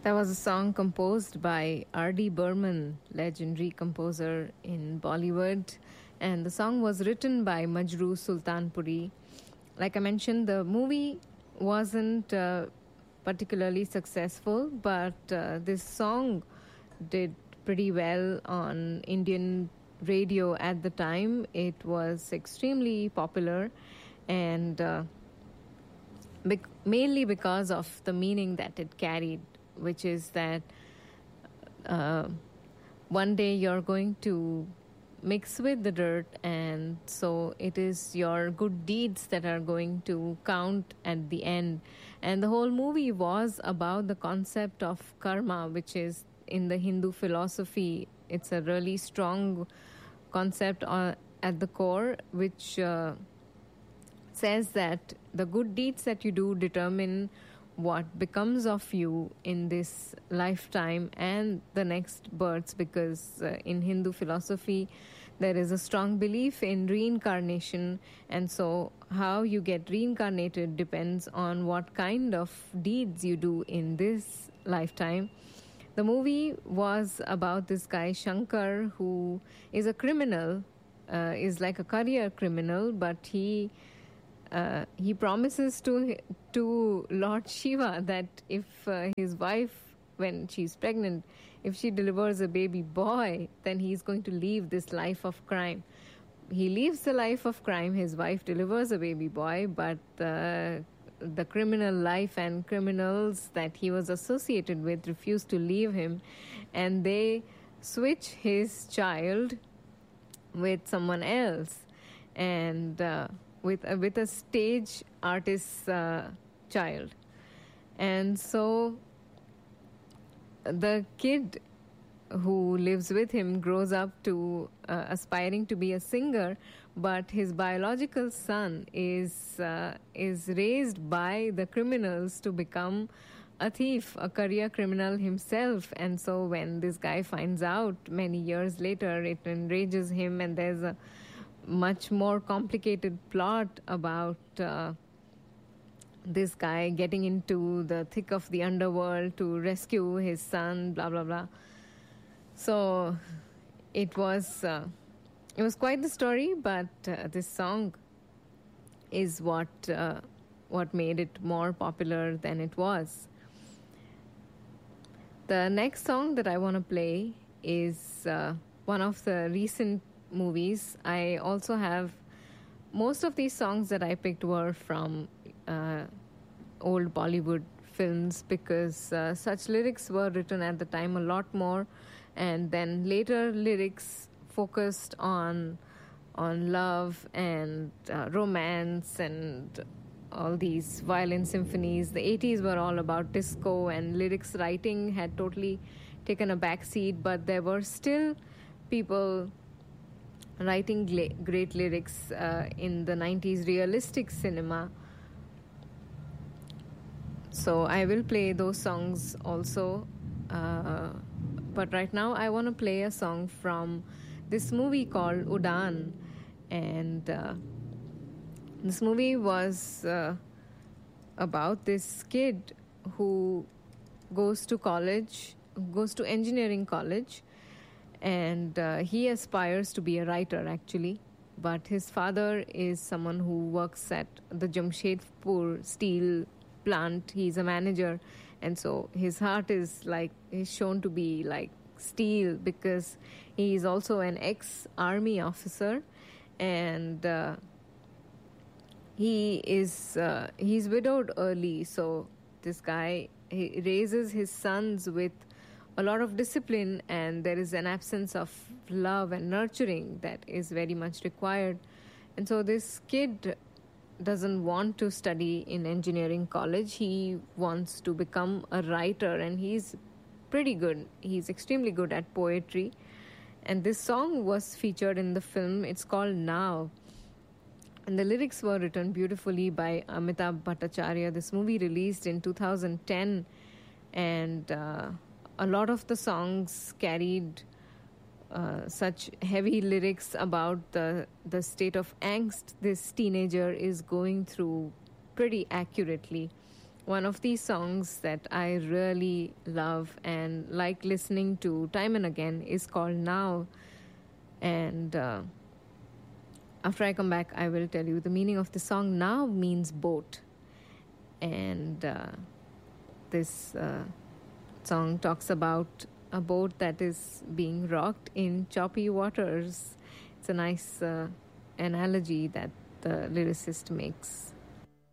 That was a song composed by R.D. Burman, legendary composer in Bollywood, and the song was written by Majroo Sultanpuri. Like I mentioned, the movie wasn't particularly successful, but this song did pretty well on Indian radio at the time. It was extremely popular, and mainly because of the meaning that it carried, which is that uh, one day you're going to mix with the dirt, and so it is your good deeds that are going to count at the end. And the whole movie was about the concept of karma, which is in the Hindu philosophy. It's a really strong concept at the core, which says that the good deeds that you do determine what becomes of you in this lifetime and the next births, because in Hindu philosophy there is a strong belief in reincarnation, and so how you get reincarnated depends on what kind of deeds you do in this lifetime. The movie was about this guy Shankar, who is a criminal, is like a career criminal, but he promises to Lord Shiva that if his wife, when she's pregnant, if she delivers a baby boy, then he's going to leave this life of crime. He leaves the life of crime. His wife delivers a baby boy, but the criminal life and criminals that he was associated with refuse to leave him, and they switch his child with someone else, and with a stage artist's child. And so the kid who lives with him grows up to aspiring to be a singer, but his biological son is raised by the criminals to become a thief, a career criminal himself. And so when this guy finds out many years later, it enrages him, and there's a much more complicated plot about this guy getting into the thick of the underworld to rescue his son, blah blah blah. So it was quite the story, but this song is what made it more popular than it was. The next song that I want to play is one of the recent movies. I also have most of these songs that I picked were from old Bollywood films, because such lyrics were written at the time a lot more, and then later lyrics focused on love and romance and all these violin symphonies. The 80s were all about disco, and lyrics writing had totally taken a back seat, but there were still people writing great lyrics in the 90s realistic cinema. So I will play those songs also, but right now I want to play a song from this movie called Udaan. And this movie was about this kid who goes to engineering college, and he aspires to be a writer actually, but his father is someone who works at the Jamshedpur steel plant. He's a manager, and so his heart is shown to be like steel, because he is also an ex-army officer, and he's widowed early. So this guy, he raises his sons with a lot of discipline, and there is an absence of love and nurturing that is very much required. And so this kid doesn't want to study in engineering college. He wants to become a writer, and he's pretty good. He's extremely good at poetry. And this song was featured in the film. It's called Now. And the lyrics were written beautifully by Amitabh Bhattacharya. This movie released in 2010, and a lot of the songs carried such heavy lyrics about the state of angst this teenager is going through pretty accurately. one of these songs that I really love and like listening to time and again is called Now. And after I come back, I will tell you the meaning of the song. Now means boat. And this song talks about a boat that is being rocked in choppy waters. It's a nice analogy that the lyricist makes.